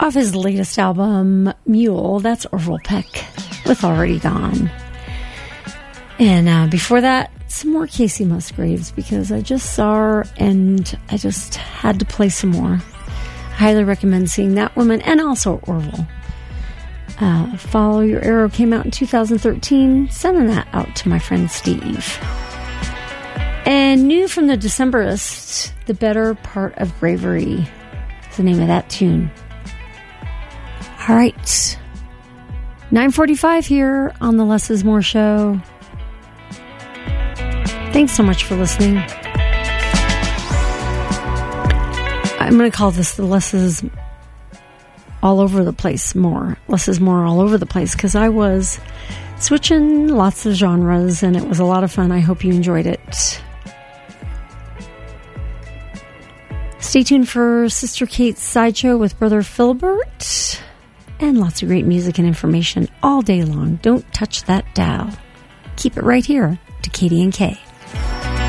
Off his latest album, Mule, that's Orville Peck with Already Gone. And before that, some more Casey Musgraves, because I just saw her and I just had to play some more. I highly recommend seeing that woman and also Orville. Follow Your Arrow came out in 2013. Sending that out to my friend Steve. And new from the Decemberists, The Better Part of Bravery is the name of that tune. All right. 9:45 here on the Less is More show. Thanks so much for listening. I'm going to call this the Less is all over the place more. Less is more all over the place, because I was switching lots of genres and it was a lot of fun. I hope you enjoyed it. Stay tuned for Sister Kate's Sideshow with Brother Philbert, and lots of great music and information all day long. Don't touch that dial. Keep it right here to Katie and Kay.